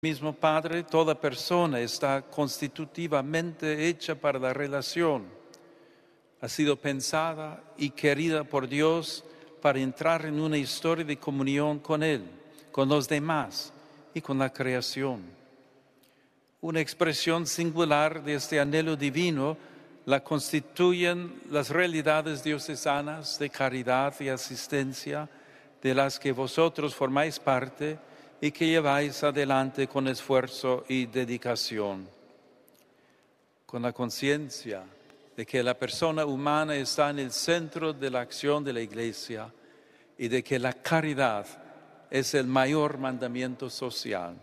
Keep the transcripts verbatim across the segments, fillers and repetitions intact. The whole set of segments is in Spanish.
Mismo Padre, toda persona está constitutivamente hecha para la relación. Ha sido pensada y querida por Dios para entrar en una historia de comunión con Él, con los demás y con la creación. Una expresión singular de este anhelo divino la constituyen las realidades diocesanas de caridad y asistencia de las que vosotros formáis parte y que lleváis adelante con esfuerzo y dedicación. Con la conciencia de que la persona humana está en el centro de la acción de la Iglesia y de que la caridad es el mayor mandamiento social.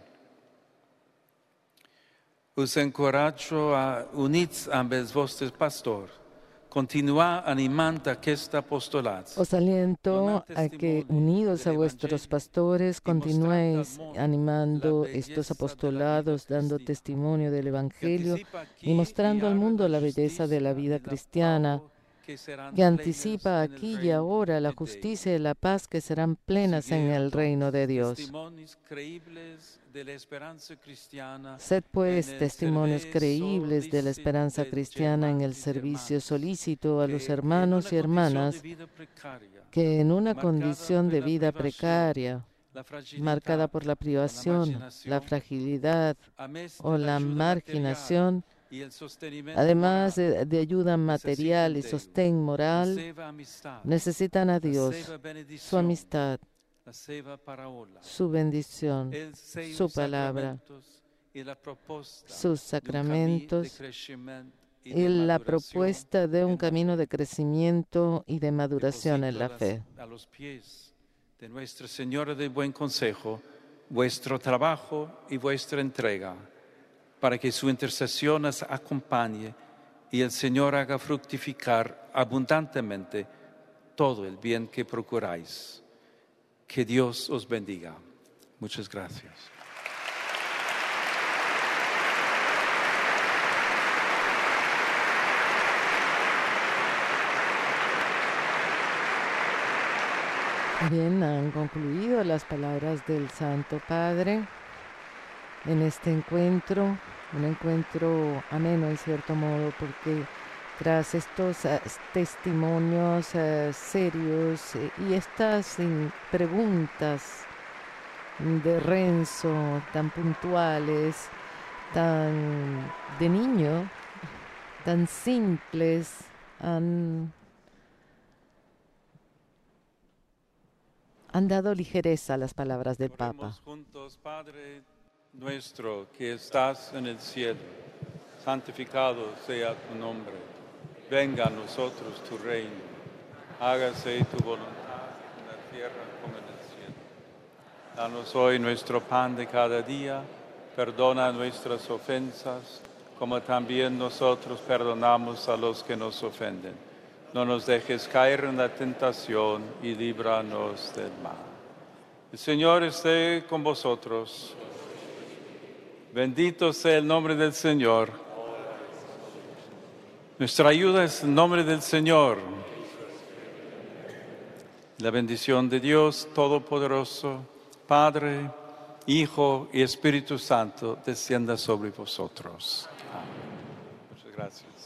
Os encorajo a unir amb els vostres pastors, continuar animant aquest apostolat. Os aliento a que, unidos a vuestros pastores, continuéis animando estos apostolados, dando testimonio del Evangelio y mostrando al mundo la belleza de la vida cristiana, que anticipa aquí y ahora la justicia y la paz que serán plenas en el reino de Dios. Sed pues testimonios creíbles de la esperanza cristiana en el servicio solícito a los hermanos y hermanas que en una condición de vida precaria, marcada por la privación, la fragilidad o la marginación, además de, de ayuda material y sostén moral, necesitan a Dios, su amistad, su bendición, su palabra, sus sacramentos y la propuesta de un camino de crecimiento y de maduración en la fe. A los pies de Nuestra Señora de Buen Consejo, vuestro trabajo y vuestra entrega, para que su intercesión nos acompañe y el Señor haga fructificar abundantemente todo el bien que procuráis. Que Dios os bendiga. Muchas gracias. Bien, han concluido las palabras del Santo Padre en este encuentro, un encuentro ameno en cierto modo, porque tras estos uh, testimonios uh, serios eh, y estas uh, preguntas de Renzo tan puntuales, tan de niño, tan simples, han, han dado ligereza a las palabras del Papa. Juntos, Padre nuestro que estás en el cielo, santificado sea tu nombre. Venga a nosotros tu reino. Hágase tu voluntad en la tierra como en el cielo. Danos hoy nuestro pan de cada día. Perdona nuestras ofensas, como también nosotros perdonamos a los que nos ofenden. No nos dejes caer en la tentación y líbranos del mal. El Señor esté con vosotros. Bendito sea el nombre del Señor. Nuestra ayuda es el nombre del Señor. La bendición de Dios Todopoderoso, Padre, Hijo y Espíritu Santo, descienda sobre vosotros. Amén. Muchas gracias.